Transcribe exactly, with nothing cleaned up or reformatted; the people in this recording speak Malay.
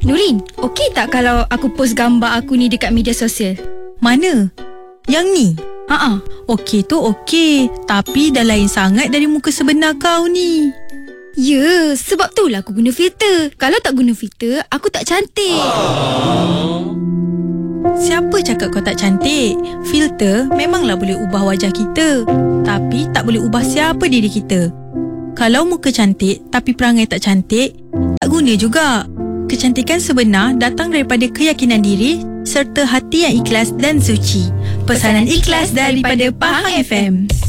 Nurin, okey tak kalau aku post gambar aku ni dekat media sosial? Mana? Yang ni? Haa. Okey tu okey, tapi dah lain sangat dari muka sebenar kau ni. Ya, sebab tu lah aku guna filter. Kalau tak guna filter, aku tak cantik. Siapa cakap kau tak cantik? Filter memanglah boleh ubah wajah kita, tapi tak boleh ubah siapa diri kita. Kalau muka cantik tapi perangai tak cantik, tak guna juga. Kecantikan sebenar datang daripada keyakinan diri serta hati yang ikhlas dan suci. Pesanan ikhlas daripada Pahang F M.